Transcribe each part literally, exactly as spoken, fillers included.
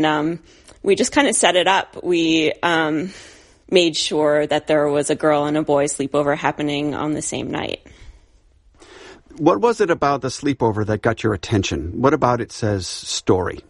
Um, we just kind of set it up. We um, made sure that there was a girl and a boy sleepover happening on the same night. What was it about the sleepover that got your attention? What about it says story?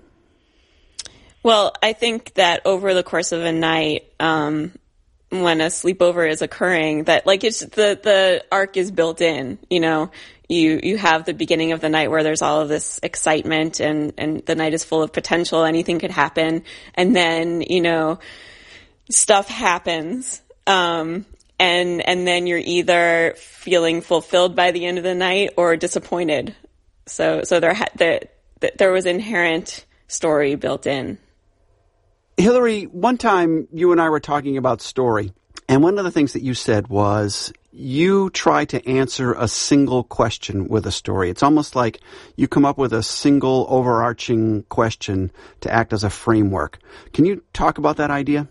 Well, I think that over the course of a night, um, when a sleepover is occurring, that like it's the, the arc is built in, you know, you, you have the beginning of the night where there's all of this excitement and, and the night is full of potential. Anything could happen. And then, you know, stuff happens. Um, And and then you're either feeling fulfilled by the end of the night or disappointed. So so there ha- the, the, there was inherent story built in. Hillary, one time you and I were talking about story, and one of the things that you said was you try to answer a single question with a story. It's almost like you come up with a single overarching question to act as a framework. Can you talk about that idea?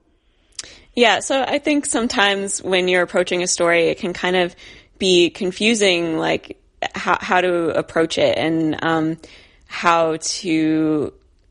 Yeah, so I think sometimes when you're approaching a story, it can kind of be confusing, like how how to approach it and um, how to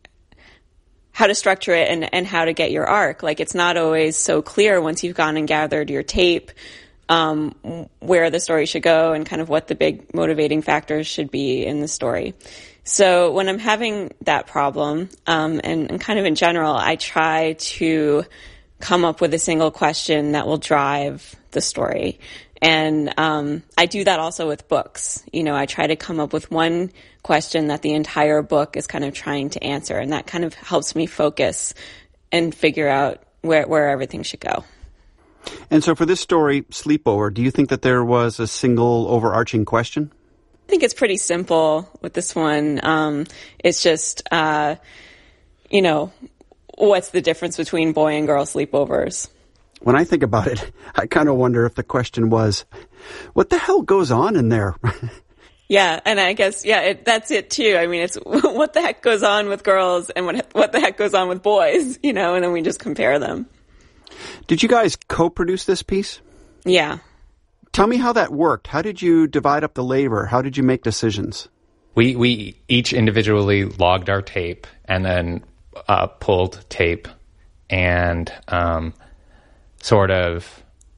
how to structure it and, and how to get your arc. Like it's not always so clear once you've gone and gathered your tape um, where the story should go and kind of what the big motivating factors should be in the story. So when I'm having that problem, um, and, and kind of in general, I try to come up with a single question that will drive the story. And um, I do that also with books. You know, I try to come up with one question that the entire book is kind of trying to answer, and that kind of helps me focus and figure out where, where everything should go. And so for this story, Sleepover, do you think that there was a single overarching question? I think it's pretty simple with this one. Um, it's just, uh, you know, what's the difference between boy and girl sleepovers? When I think about it, I kind of wonder if the question was, what the hell goes on in there? Yeah, and I guess, yeah, it, that's it too. I mean, it's what the heck goes on with girls and what what the heck goes on with boys, you know, and then we just compare them. Did you guys co-produce this piece? Yeah. Tell me how that worked. How did you divide up the labor? How did you make decisions? We, we each individually logged our tape and then Uh, pulled tape and um, sort of,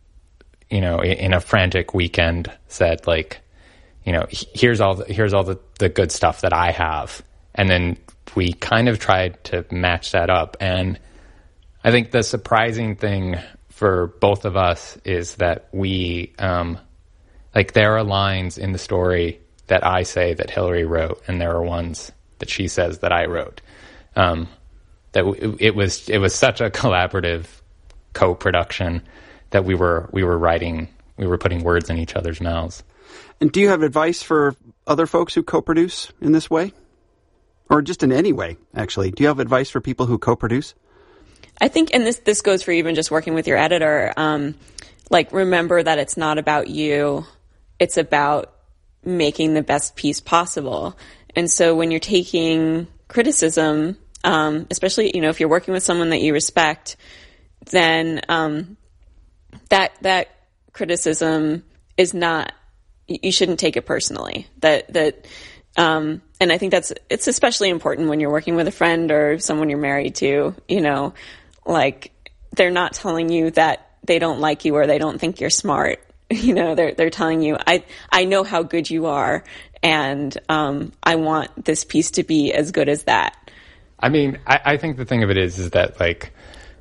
you know, in, in a frantic weekend said, like, you know, here's all the, here's all the, the good stuff that I have. And then we kind of tried to match that up. And I think the surprising thing for both of us is that we, um, like, there are lines in the story that I say that Hillary wrote, and there are ones that she says that I wrote. Um, that it was it was such a collaborative co-production that we were we were writing we were putting words in each other's mouths. And do you have advice for other folks who co-produce in this way, or just in any way? Actually, do you have advice for people who co-produce? I think, and this this goes for even just working with your editor. Um, like remember that it's not about you; it's about making the best piece possible. And so when you're taking criticism, Um, especially, you know, if you're working with someone that you respect, then um, that that criticism is not, you shouldn't take it personally. That that, um, and I think that's it's especially important when you're working with a friend or someone you're married to. You know, like they're not telling you that they don't like you or they don't think you're smart. You know, they're they're telling you, I I know how good you are, and um, I want this piece to be as good as that. I mean, I, I think the thing of it is, is that, like,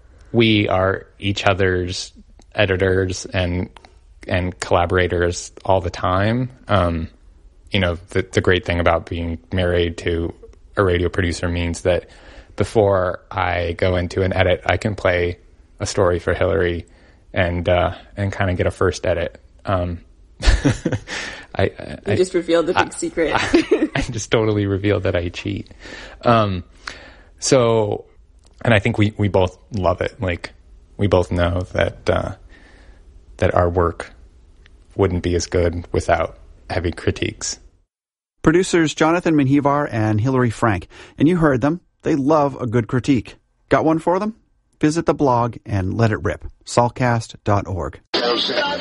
we are each other's editors and and collaborators all the time. Um, you know, the, the great thing about being married to a radio producer means that before I go into an edit, I can play a story for Hillary and uh, and kind of get a first edit. Um, I, I, you just revealed the big I, secret. I, I just totally revealed that I cheat. Um, So, and I think we, we both love it. Like, we both know that uh, that our work wouldn't be as good without heavy critiques. Producers Jonathan Menjivar and Hillary Frank. And you heard them. They love a good critique. Got one for them? Visit the blog and let it rip. saltcast dot org.